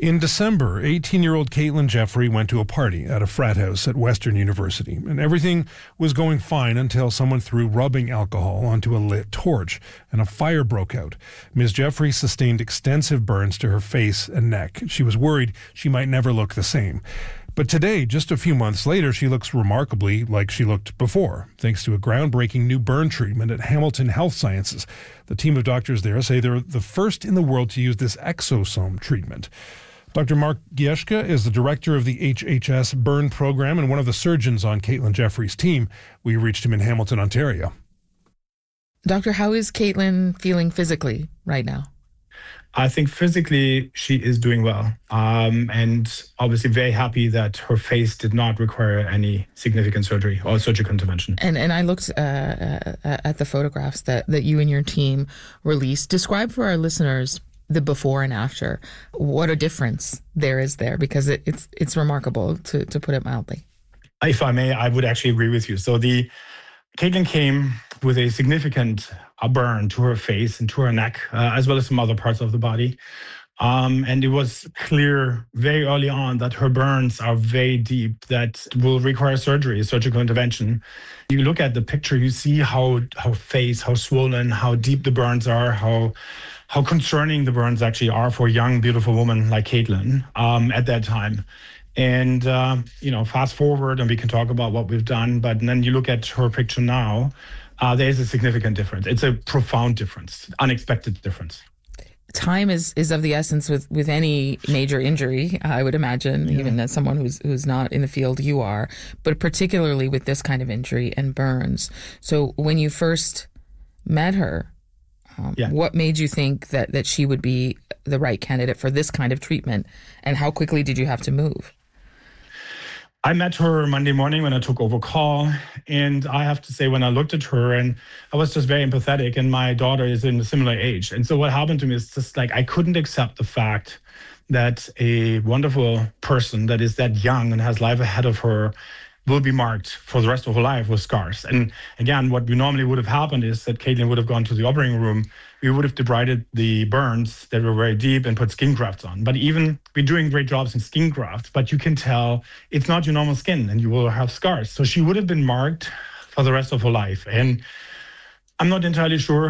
In December, 18-year-old Caitlin Jeffrey went to a party at a frat house at Western University, and everything was going fine until someone threw rubbing alcohol onto a lit torch, and a fire broke out. Ms. Jeffrey sustained extensive burns to her face and neck. She was worried she might never look the same. But today, just a few months later, she looks remarkably like she looked before, thanks to a groundbreaking new burn treatment at Hamilton Health Sciences. The team of doctors there say they're the first in the world to use this exosome treatment. Dr. Mark Gieschke is the director of the HHS burn program and one of the surgeons on Caitlin Jeffrey's team. We reached him in Hamilton, Ontario. Doctor, how is Caitlin feeling physically right now? I think physically she is doing well, and obviously very happy that her face did not require any significant surgery or surgical intervention. And I looked at the photographs that you and your team released. Describe for our listeners the before and after. What a difference there is there, because it's remarkable, to put it mildly. If I may, I would actually agree with you. So Caitlin came with a significant burn to her face and to her neck, as well as some other parts of the body. And it was clear very early on that her burns are very deep, that will require surgery, surgical intervention. You look at the picture, you see how swollen, how deep the burns are, how concerning the burns actually are for a young, beautiful woman like Caitlin at that time. And, fast forward and we can talk about what we've done, but then you look at her picture now, there is a significant difference. It's a profound difference, unexpected difference. Time is of the essence with any major injury, I would imagine, even as someone who's not in the field you are, but particularly with this kind of injury and burns. So when you first met her, what made you think that she would be the right candidate for this kind of treatment, and how quickly did you have to move? I met her Monday morning when I took over call, and I have to say, when I looked at her, and I was just very empathetic, and my daughter is in a similar age. And so what happened to me is just like, I couldn't accept the fact that a wonderful person that is that young and has life ahead of her will be marked for the rest of her life with scars. And again, what normally would have happened is that Caitlin would have gone to the operating room. We would have debrided the burns that were very deep and put skin grafts on. But even we're doing great jobs in skin grafts, but you can tell it's not your normal skin and you will have scars. So she would have been marked for the rest of her life. And I'm not entirely sure